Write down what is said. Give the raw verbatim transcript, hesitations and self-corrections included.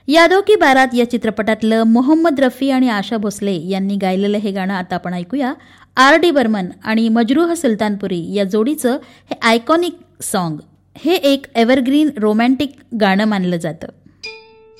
यादो की बारात या चित्रपटातलं मोहम्मद रफी आणि आशा भोसले यांनी गायलेलं हे गाणं आता आपण ऐकूया. आर डी बर्मन आणि मजरूह सुलतानपुरी या जोडीचं हे आयकॉनिक सॉन्ग हे एक एव्हरग्रीन रोमॅन्टिक गाणं मानलं जातं.